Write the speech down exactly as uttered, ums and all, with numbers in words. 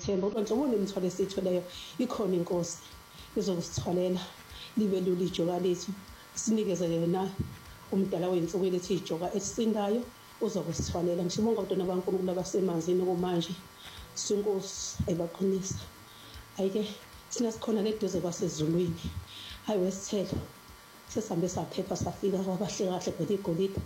wesithemba ukuthi njengoba nemithwalo esiyithweleyo ikhona inkosi izokusithwalela libe lula ijoka lethu sinikeze yena umdala wey'nsuku elethu ijoka elisindayo uzokusithwalela. Ngishibonga abantwana baNkulunkulu abasemanzini kumanje sinkosi ayibaqinisa. Ayike thina sikhona le duze kwasezulwini hayi wesithelo sesihambe saphepha safika kwabahle kahle bheka igolide